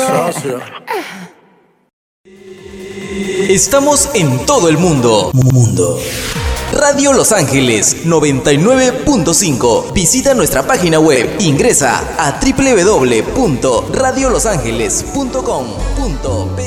socio. Estamos en todo el mundo. Radio Los Ángeles 99.5. Visita nuestra página web. Ingresa a www.radiolosangeles.com.p